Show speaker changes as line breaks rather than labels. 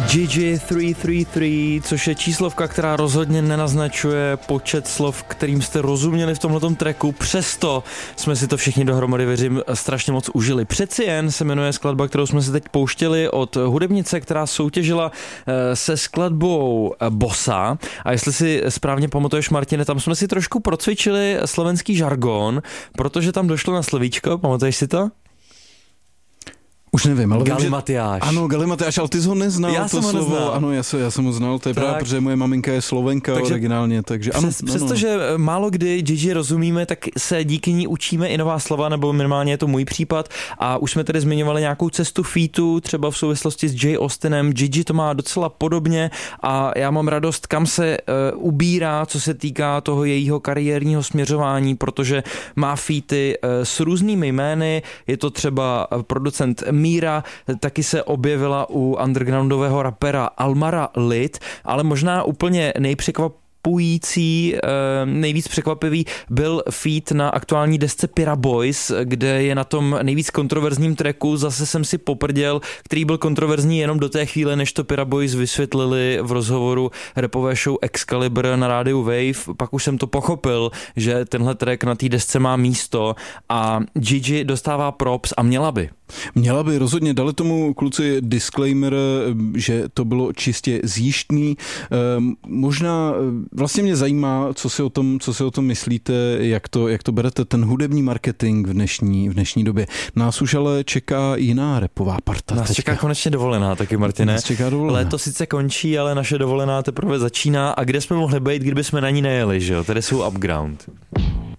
Gigi 333, což je číslovka, která rozhodně nenaznačuje počet slov, kterým jste rozuměli v tomhletom tracku, přesto jsme si to všichni dohromady, věřím, strašně moc užili. Přeci jen se jmenuje skladba, kterou jsme si teď pouštěli od hudebnice, která soutěžila se skladbou Bossa, a jestli si správně pamatuješ, Martine, tam jsme si trošku procvičili slovenský žargon, protože tam došlo na slovíčko, pamatuješ si to?
Už nevím, ale
Galimatiáš.
Ano, Galimatiáš, ale ty jsi ho neznal,
já
to
jsem ho
slovo.
Neznal.
Ano, já jsem ho znal, to je právě, protože moje maminka je Slovenka originálně, takže ano.
Přestože málo kdy Gigi rozumíme, tak se díky ní učíme i nová slova, nebo minimálně je to můj případ, a už jsme tedy zmiňovali nějakou cestu featu, třeba v souvislosti s Jay Austinem. Gigi to má docela podobně a já mám radost, kam se ubírá, co se týká toho jejího kariérního směřování, protože má featy s různými jmény, je to třeba producent Míra, taky se objevila u undergroundového rapera Almara Lid, ale možná úplně nejvíc překvapivý byl feat na aktuální desce Pira Boys, kde je na tom nejvíc kontroverzním tracku Zase jsem si poprděl, který byl kontroverzní jenom do té chvíle, než to Pira Boys vysvětlili v rozhovoru rapové show Excalibur na rádiu Wave. Pak už jsem to pochopil, že tenhle track na té desce má místo a Gigi dostává props a měla by.
Měla by, rozhodně, dali tomu kluci disclaimer, že to bylo čistě zjištný. Možná vlastně mě zajímá, co si o tom myslíte, jak to berete, ten hudební marketing v dnešní době. Nás už ale čeká jiná rapová parta.
Nás čeká konečně dovolená taky, Martine.
Nás čeká dovolená.
Léto sice končí, ale naše dovolená teprve začíná, a kde jsme mohli být, kdyby jsme na ní nejeli, že jo? Tady jsou Upground.